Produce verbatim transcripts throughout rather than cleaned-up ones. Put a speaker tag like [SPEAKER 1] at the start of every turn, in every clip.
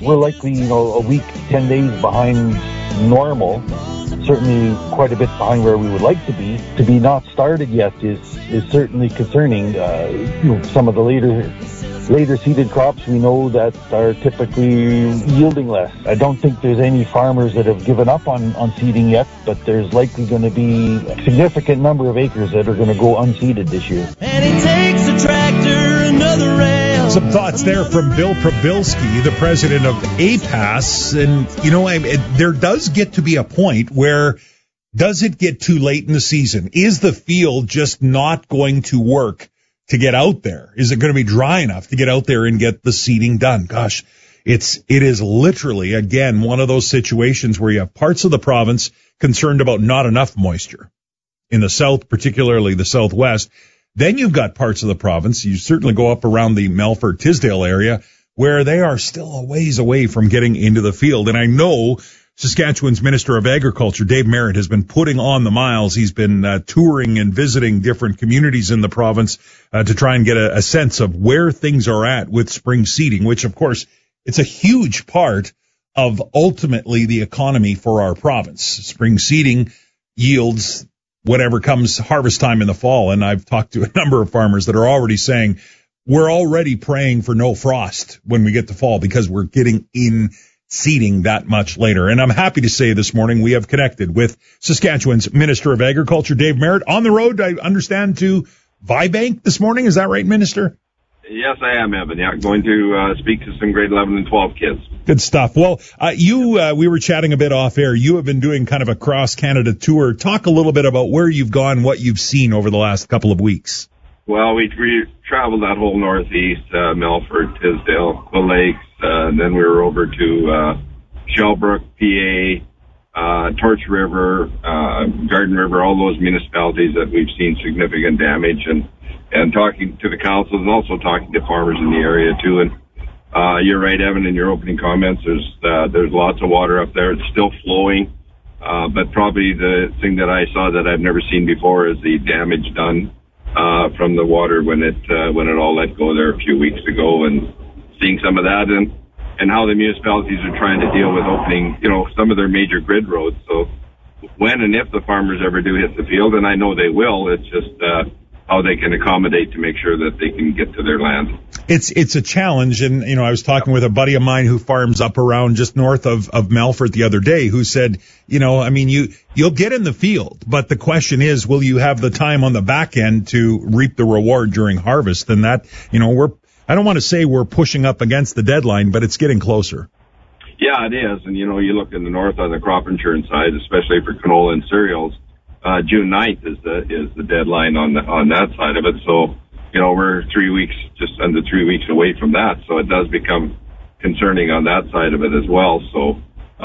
[SPEAKER 1] we're likely, you know, a week, ten days behind normal. Certainly quite a bit behind where we would like to be. To be not started yet is is certainly concerning. Uh, you know, some of the later later seeded crops we know that are typically yielding less. I don't think there's any farmers that have given up on, on seeding yet, but there's likely going to be a significant number of acres that are going to go unseeded this year.
[SPEAKER 2] And it takes a tractor, another rail.
[SPEAKER 3] Some thoughts there from Bill Probilski, the president of A P A S. And, you know, I, it, there does get to be a point where does it get too late in the season? Is the field just not going to work to get out there? Is it going to be dry enough to get out there and get the seeding done? Gosh, it's, it is literally, again, one of those situations where you have parts of the province concerned about not enough moisture. In the south, particularly the southwest. Then you've got parts of the province, you certainly go up around the Melfort-Tisdale area, where they are still a ways away from getting into the field. And I know Saskatchewan's Minister of Agriculture, Dave Merritt, has been putting on the miles. He's been uh, touring and visiting different communities in the province uh, to try and get a, a sense of where things are at with spring seeding, which, of course, it's a huge part of ultimately the economy for our province. Spring seeding yields whatever comes harvest time in the fall. And I've talked to a number of farmers that are already saying we're already praying for no frost when we get to fall because we're getting in seeding that much later. And I'm happy to say this morning we have connected with Saskatchewan's Minister of Agriculture, Dave Merritt, on the road, I understand, to Vibank this morning. Is that right, Minister?
[SPEAKER 4] Yes, I am, Evan. Yeah, going to uh, speak to some grade eleven and twelve kids.
[SPEAKER 3] Good stuff. Well, uh, you, uh, we were chatting a bit off air. You have been doing kind of a cross-Canada tour. Talk a little bit about where you've gone, what you've seen over the last couple of weeks.
[SPEAKER 4] Well, we, we traveled that whole northeast, uh, Melfort, Tisdale, the Lakes, uh, and then we were over to uh, Shellbrook, P A, uh, Torch River, uh, Garden River, all those municipalities that we've seen significant damage, and and talking to the councils and also talking to farmers in the area too. And uh, you're right, Evan, in your opening comments. There's uh, there's lots of water up there. It's still flowing, uh, but probably the thing that I saw that I've never seen before is the damage done uh, from the water when it uh, when it all let go there a few weeks ago, and seeing some of that and and how the municipalities are trying to deal with opening, you know, some of their major grid roads. So when and if the farmers ever do hit the field, and I know they will, it's just uh, how they can accommodate to make sure that they can get to their land.
[SPEAKER 3] It's it's a challenge, and you know I was talking with a buddy of mine who farms up around just north of of Melfort the other day, who said, you know, I mean, you you'll get in the field, but the question is, will you have the time on the back end to reap the reward during harvest? And that, you know, we're I don't want to say we're pushing up against the deadline, but it's getting closer.
[SPEAKER 4] Yeah, it is, and you know, you look in the north on the crop insurance side, especially for canola and cereals. Uh, June ninth is the, is the deadline on the, on that side of it. So, you know, we're three weeks, just under three weeks away from that. So it does become concerning on that side of it as well. So,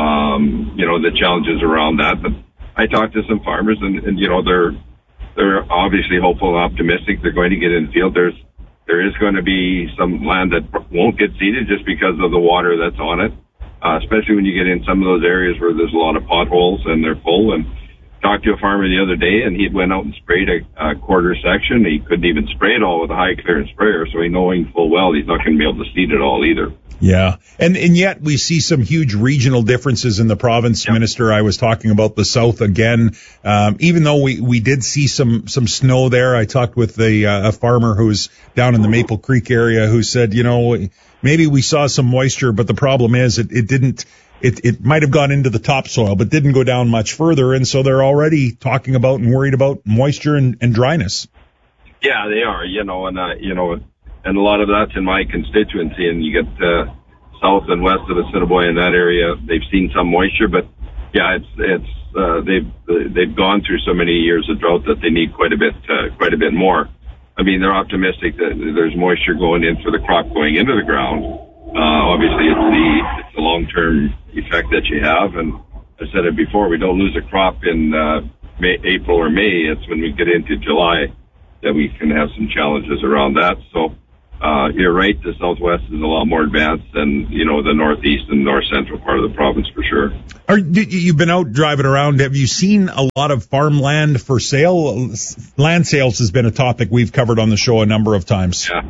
[SPEAKER 4] um, you know, the challenges around that. But I talked to some farmers and, and, you know, they're, they're obviously hopeful and optimistic they're going to get in the field. There's, there is going to be some land that won't get seeded just because of the water that's on it. Uh, especially when you get in some of those areas where there's a lot of potholes and they're full. And talked to a farmer the other day, and he went out and sprayed a, a quarter section. He couldn't even spray it all with a high clearance sprayer, so he knowing full well he's not going to be able to seed it all either.
[SPEAKER 3] Yeah, and and yet we see some huge regional differences in the province. Yep. Minister, I was talking about the south again. Um, even though we, we did see some some snow there, I talked with a, uh, a farmer who's down in the Maple Creek area who said, you know, maybe we saw some moisture, but the problem is it, it didn't. It, it might have gone into the topsoil, but didn't go down much further. And so they're already talking about and worried about moisture and, and dryness.
[SPEAKER 4] Yeah, they are, you know, and, uh, you know, and a lot of that's in my constituency. And you get, uh, south and west of Assiniboia in that area, they've seen some moisture, but yeah, it's, it's, uh, they've, they've gone through so many years of drought that they need quite a bit, uh, quite a bit more. I mean, they're optimistic that there's moisture going in for the crop going into the ground. Uh, obviously, it's the, it's the long-term effect that you have. And I said it before, we don't lose a crop in uh, May, April or May. It's when we get into July that we can have some challenges around that. So uh, you're right, the Southwest is a lot more advanced than, you know, the Northeast and North Central part of the province for sure.
[SPEAKER 3] Are, you've been out driving around. Have you seen a lot of farmland for sale? Land sales has been a topic we've covered on the show a number of times.
[SPEAKER 4] Yeah.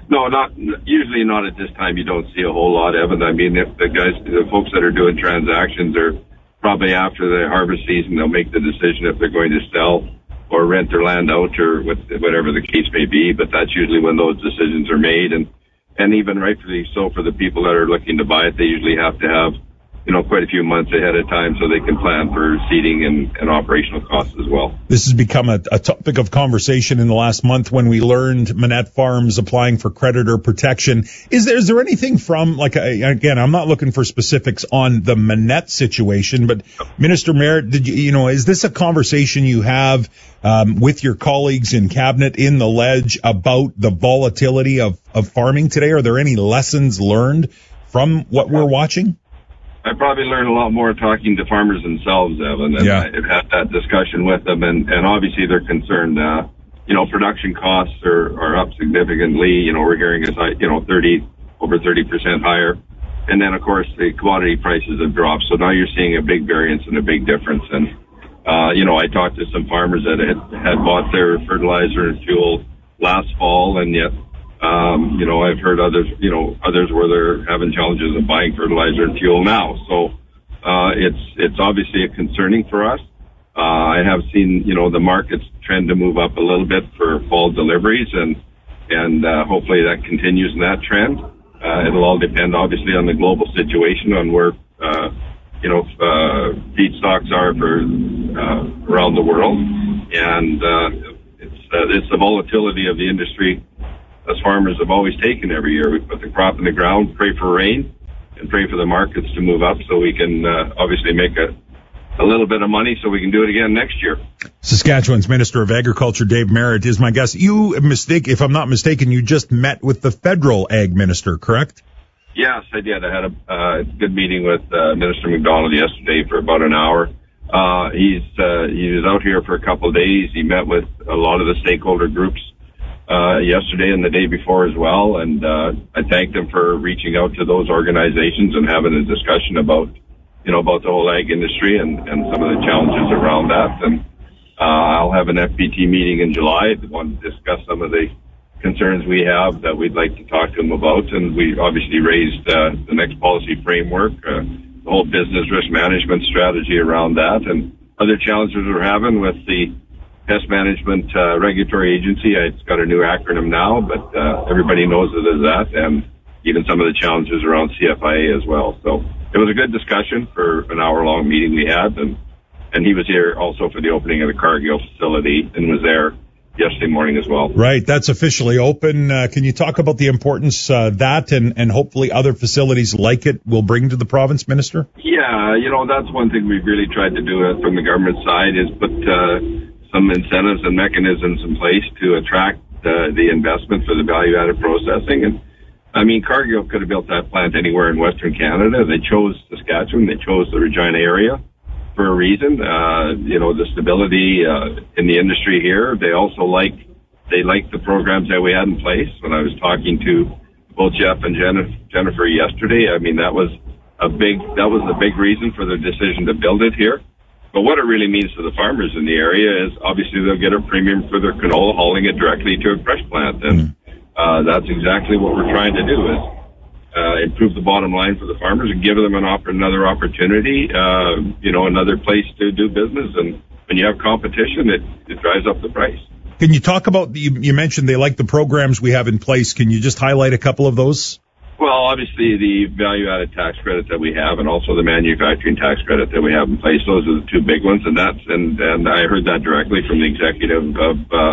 [SPEAKER 4] No, not usually not at this time. You don't see a whole lot, Evan. I mean, if the guys, the folks that are doing transactions are probably after the harvest season, they'll make the decision if they're going to sell or rent their land out or whatever the case may be. But that's usually when those decisions are made. And, and even rightfully so for the people that are looking to buy it, they usually have to have, you know, quite a few months ahead of time so they can plan for seeding and, and operational costs as well.
[SPEAKER 3] This has become a, a topic of conversation in the last month when we learned Manette Farms applying for creditor protection. Is there, is there anything from, like, again, I'm not looking for specifics on the Manette situation, but Minister Merritt, did you, you know, is this a conversation you have um, with your colleagues in cabinet in the Ledge about the volatility of, of farming today? Are there any lessons learned from what we're watching?
[SPEAKER 4] I probably learned a lot more talking to farmers themselves, Evan, and
[SPEAKER 3] yeah.
[SPEAKER 4] I've had that discussion with them, and, and obviously they're concerned. Uh, you know, production costs are, are up significantly. You know, we're hearing as high, you know, thirty, over thirty percent higher. And then, of course, the commodity prices have dropped, so now you're seeing a big variance and a big difference. And, uh, you know, I talked to some farmers that had, had bought their fertilizer and fuel last fall, and yet, Um, you know, I've heard others, you know, others where they're having challenges of buying fertilizer and fuel now. So, uh, it's, it's obviously a concerning for us. Uh, I have seen, you know, the markets trend to move up a little bit for fall deliveries, and, and, uh, hopefully that continues in that trend. Uh, it'll all depend obviously on the global situation, on where, uh, you know, uh, feedstocks are for, uh, around the world. And, uh, it's, uh, it's the volatility of the industry as farmers have always taken every year. We put the crop in the ground, pray for rain, and pray for the markets to move up so we can uh, obviously make a, a little bit of money so we can do it again next year.
[SPEAKER 3] Saskatchewan's Minister of Agriculture, Dave Merritt, is my guest. You, mistake, if I'm not mistaken, you just met with the federal ag minister, correct?
[SPEAKER 4] Yes, I did. I had a uh, good meeting with uh, Minister McDonald yesterday for about an hour. Uh, he's uh, he was out here for a couple of days. He met with a lot of the stakeholder groups Uh, yesterday and the day before as well, and uh, I thanked them for reaching out to those organizations and having a discussion about, you know, about the whole ag industry and, and some of the challenges around that. And uh, I'll have an F B T meeting in July. I want to discuss some of the concerns we have that we'd like to talk to them about, and we obviously raised uh, the next policy framework, uh, the whole business risk management strategy around that, and other challenges we're having with the Pest Management uh, Regulatory Agency. It's got a new acronym now, but uh, everybody knows it as that, and even some of the challenges around C F I A as well. So it was a good discussion for an hour-long meeting we had, and, and he was here also for the opening of the Cargill facility and was there yesterday morning as well.
[SPEAKER 3] Right, that's officially open. Uh, can you talk about the importance uh, that and, and hopefully other facilities like it will bring to the province, Minister?
[SPEAKER 4] Yeah, you know, that's one thing we've really tried to do uh, from the government side is put uh, some incentives and mechanisms in place to attract uh, the investment for the value-added processing. And I mean, Cargill could have built that plant anywhere in Western Canada. They chose Saskatchewan. They chose the Regina area for a reason. Uh, you know, the stability uh, in the industry here. They also like they like the programs that we had in place. When I was talking to both Jeff and Jennifer yesterday, I mean, that was a big that was the big reason for their decision to build it here. But what it really means to the farmers in the area is obviously they'll get a premium for their canola, hauling it directly to a crush plant. And uh, that's exactly what we're trying to do is uh, improve the bottom line for the farmers and give them an op- another opportunity, uh, you know, another place to do business. And when you have competition, it, it drives up the price.
[SPEAKER 3] Can you talk about, you, you mentioned they like the programs we have in place. Can you just highlight a couple of those?
[SPEAKER 4] Well, obviously the value-added tax credit that we have, and also the manufacturing tax credit that we have in place. Those are the two big ones, and that's and and I heard that directly from the executive of uh,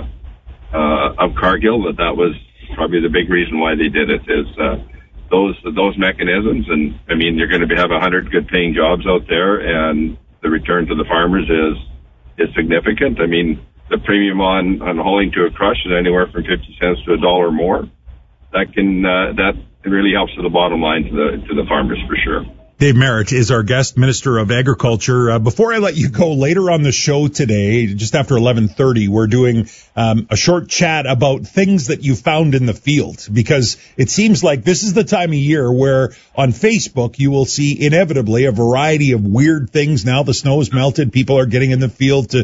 [SPEAKER 4] uh, of Cargill that that was probably the big reason why they did it is uh, those those mechanisms. And I mean, you're going to have a hundred good-paying jobs out there, and the return to the farmers is is significant. I mean, the premium on on hauling to a crush is anywhere from fifty cents to a dollar more. That can uh, that. It really helps to the bottom line to the to the farmers for sure.
[SPEAKER 3] Dave Merritt is our guest, Minister of Agriculture. Uh, before I let you go, later on the show today, just after eleven thirty, we're doing um, a short chat about things that you found in the field, because it seems like this is the time of year where on Facebook you will see inevitably a variety of weird things. Now the snow is melted, people are getting in the field to